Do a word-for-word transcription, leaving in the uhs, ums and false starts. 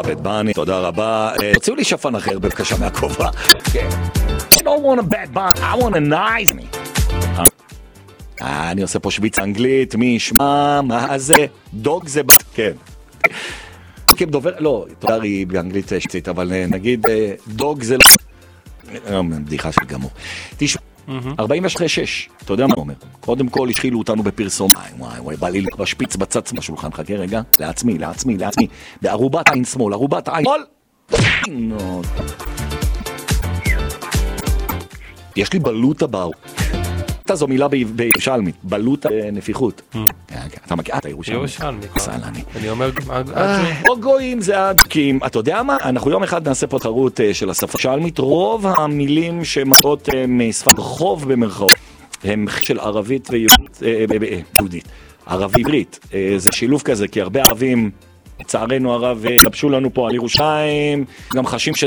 בית בני, תודה רבה. תוציאו לי שפן אחר בבקשה מהכובע. I don't want a bad bunny, I want a nice me. אני עושה פה שוויץ אנגלית, מי ישמע, מה זה? דוג זה, כן. דובר, לא, תודה היא באנגלית שצית, אבל נגיד דוג זה לא, בדיחה של גמור. תשמע, ארבעים ושש, אתה יודע מה הוא אומר? קודם כל השחילו אותנו בפרסום, וואי וואי וואי, בא לי בשפיץ בצץ בשולחן, חכה רגע, לעצמי, לעצמי, לעצמי, בערובת עין שמאל, ערובת עין שמאל. יש לי בלוטה באו. זו מילה בירושלמית, בלוטה נפיחות. אתה מכיר? אתה ירושלמי. ירושלמי. סלני. אני אומר... או גויים זה הדקים. אתה יודע מה? אנחנו יום אחד נעשה פה תחרות של השפה ירושלמית. רוב המילים שמראות משפת רחוב במרכאות, הם של ערבית ויהודית. ערבי עברית. זה שילוב כזה, כי הרבה ערבים, לצערנו הרב, גבשו לנו פה על ירושלים, גם חשים ש...